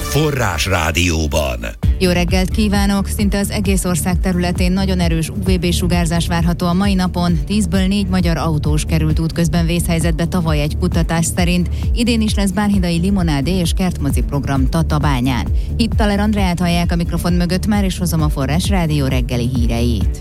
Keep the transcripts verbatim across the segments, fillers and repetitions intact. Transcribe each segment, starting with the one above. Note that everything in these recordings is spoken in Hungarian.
Forrás Rádióban. Jó reggelt kívánok! Szinte az egész ország területén nagyon erős ú vé bé-sugárzás várható a mai napon. tízből négy magyar autós került útközben vészhelyzetbe tavaly egy kutatás szerint. Idén is lesz bánhidai limonádé és kertmozi program Tatabányán. Hittaler Andreát hallják a mikrofon mögött, már is hozom a Forrás Rádió reggeli híreit.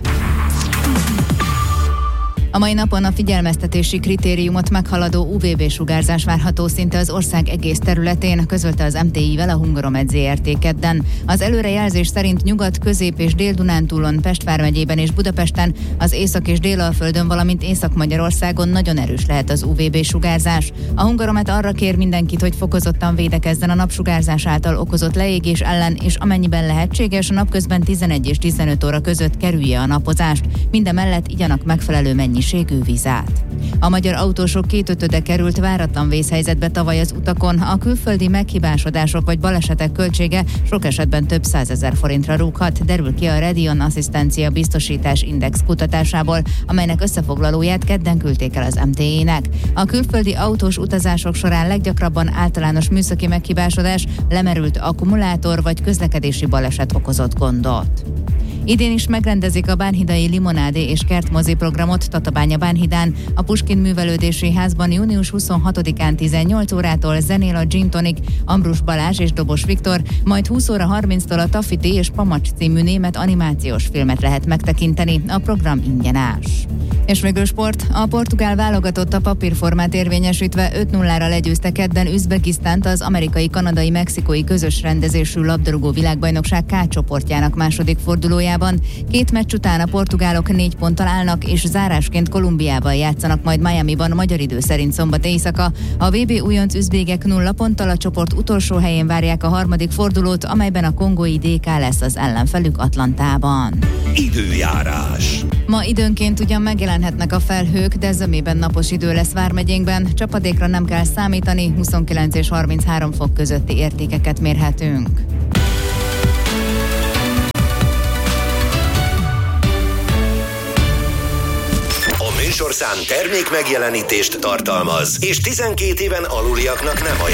A mai napon a figyelmeztetési kritériumot meghaladó ú vé bé-sugárzás várható szinte az ország egész területén, közölte az em té i-vel a Hungaromed zé er té kedden. Az előrejelzés szerint Nyugat-, Közép- és Dél-Dunántúlon, Pest vármegyében és Budapesten, az Észak- és Dél-Alföldön, valamint Észak-Magyarországon nagyon erős lehet az ú vé bé-sugárzás. A Hungaromed arra kér mindenkit, hogy fokozottan védekezzen a napsugárzás által okozott leégés ellen, és amennyiben lehetséges, a napközben tizenegy és tizenöt óra között kerülje a napozást. Mindemellett igyanak megfelelő mennyiségű vizet. A magyar autósok kétötöde került váratlan vészhelyzetbe tavaly az utakon. A külföldi meghibásodások vagy balesetek költsége sok esetben több százezer forintra rúghat, derül ki a Redion Asszisztencia Biztosítás Index kutatásából, amelynek összefoglalóját kedden küldték el az em té i-nek. A külföldi autós utazások során leggyakrabban általános műszaki meghibásodás, lemerült akkumulátor vagy közlekedési baleset okozott gondot. Idén is megrendezik a bánhidai limonádé és kertmozi programot Tatabánya bánhidán. A Puskin művelődési házban június huszonhatodikán tizennyolc órától zenél a Gin Tonic, Ambrus Balázs és Dobos Viktor, majd húsz óra harminctól a Tafiti és Pamacs című német animációs filmet lehet megtekinteni. A program ingyenes. És végül sport. A portugál válogatott a papírformát érvényesítve öt nullára legyőzte kedden Üzbegisztánt az amerikai-kanadai-mexikói közös rendezésű labdarúgó világbajnokság K csoportjának második fordulójában. Két meccs után a portugálok négy ponttal állnak, és zárásként Kolumbiával játszanak majd Miamiban magyar idő szerint szombat éjszaka. A vé bé újonc üzbégek nulla ponttal a csoport utolsó helyén várják a harmadik fordulót, amelyben a kongói dé ká lesz az ellenfelük Atlantában. Időjárás. Ma időnként ugyan megjelenhetnek a felhők, de zömében napos idő lesz vármegyénkben. Csapadékra nem kell számítani, huszonkilenc és harminchárom fok közötti értékeket mérhetünk. A műsorszám termék megjelenítést tartalmaz, és tizenkét éven aluliaknak nem ajánlott.